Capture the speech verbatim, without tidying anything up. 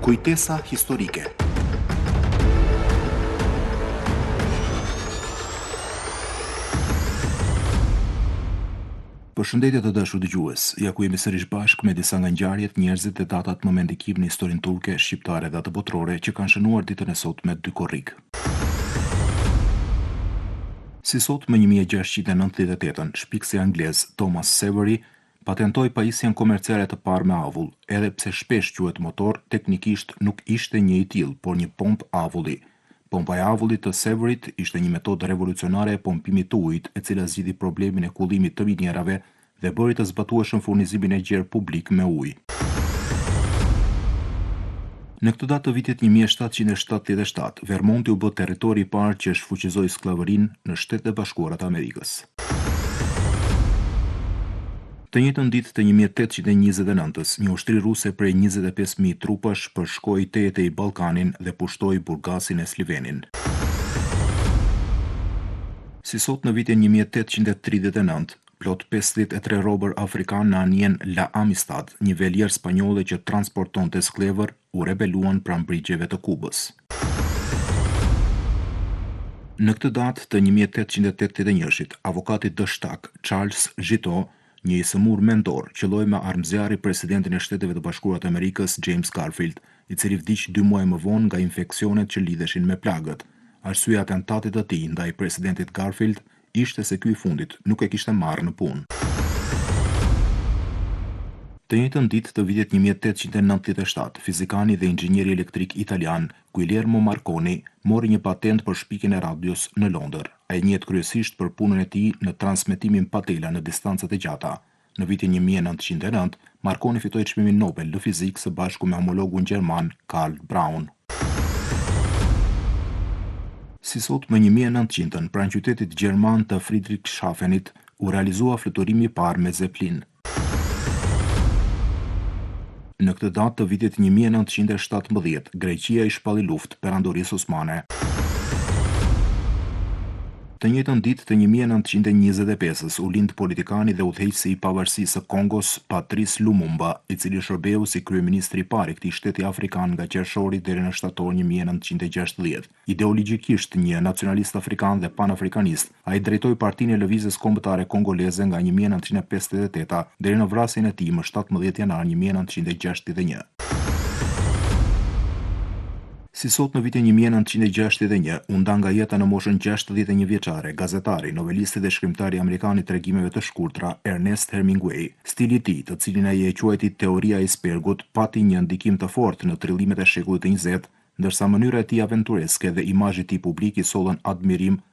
Kujtesa historike. Përshëndetje të dashur dëgjues, ja ku jemi sërish bashkë me disa nga ngjarjet, njerëzit dhe datat më mendikim në historinë turke, shqiptare dhe atë botërore që kanë shënuar ditën e sotme dy korrik. Si sot më një mijë e gjashtëqind e nëntëdhjetë e tetë, shpikësi anglez Thomas Savery patentoi pajisjen komerciale të parë me avull, edhe pse shpesh quhet motor, teknikisht nuk ishte një i tillë, por një pomp avulli. Pompa e avullit të Saveryt ishte një metodë revolucionare e pompimit të ujit, e cila zgjidhi problemin e kullimit të minjerave dhe bëri të zbatueshëm furnizimin e gjerë publik me ujë. Në këtë datë të vitit një mijë e shtatëqind e shtatëdhjetë e shtatë, Vermonti u bë territori i parë që shfuqizoi sklllavërinë në Shtetet e Bashkuara të Amerikës. Të njëjtën ditë të një mijë e tetëqind e njëzet e nëntës, një ushtri ruse prej njëzet e pesë mijë trupash përshkoi tejet e Ballkanin dhe pushtoi Burgasin e Slivenin. Si sot në vitin një mijë e tetëqind e tridhjetë e nëntë, plot pesëdhjetë e tre robër afrikan në anjen La Amistad, një velier spanjolle që transportonte skllëvër, u rebeluan pranë brigjeve të Kubës. Në këtë datë të një mijë e tetëqind e tetëdhjetë e njëit, avokati dështak Charles Guiteau, një i sëmur mentor, qelloi me armëzjarri presidentin e Shteteve të Bashkuara të Amerikës James Garfield, i cili vdiq dy muaj më vonë nga infeksionet që lidheshin me plagët. Arsyeja e atentatit të tij ndaj presidentit Garfield ishte se ky i fundit nuk e kishte marrë në punë. Të njëjtën ditë të vitit një mijë e tetëqind e nëntëdhjetë e shtatë, fizikani dhe inxhinieri elektrik italian Guglielmo Marconi mori një patent për shpikjen e radios në Londër. Ai njihet kryesisht për punën e tij në transmetimin pa tela në distancat e gjata. Në vitin një mijë e nëntëqind e nëntë, Marconi fitoi çmimin Nobel në fizikë së bashku me homologun gjerman Karl Braun. Si sot më një mijë e nëntëqind, pranë qytetit gjerman të Friedrichshafenit, u realizua fluturimi i parë me Zeppelin. Në këtë datë të vitit një mijë e nëntëqind e shtatëmbëdhjetë, Greqia i shpalli luftë perandorisë osmane. Të njëjtën ditë të një mijë e nëntëqind e njëzet e pesës u lind politikani dhe udhëheqësi i pavarësisë së Kongos Patrice Lumumba, i cili shërbeu si kryeministri i parë i këtij shteti afrikan nga qershori deri në shtator një mijë e nëntëqind e gjashtëdhjetë. Ideologjikisht një nacionalist afrikan dhe panafrikanist, ai drejtoi Partinë e Lëvizjes Kombëtare Kongoleze nga një mijë e nëntëqind e pesëdhjetë e tetë deri në vrasjen e tij më shtatëmbëdhjetë janar një mijë e nëntëqind e gjashtëdhjetë e një. Si sot në vitin një mijë e nëntëqind e gjashtëdhjetë e një, u nda nga jeta në moshën gjashtëdhjetë e një vjeçare gazetari, novelisti dhe shkrimtari amerikan i tregimeve të shkurtra Ernest Hemingway. Stili i tij, të cilin ai e quajti teoria e icebergut, pati një ndikim të fortë në trillimet e shekullit të njëzet, ndërsa mënyra e tij aventureske dhe imazhi i tij publik i sollën admirim